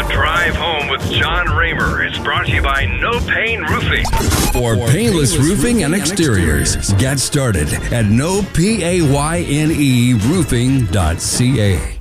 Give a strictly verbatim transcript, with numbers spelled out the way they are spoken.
The Drive Home with John Raymer is brought to you by No Pain Roofing. For painless roofing and exteriors, get started at no P A Y N E roofing dot C A.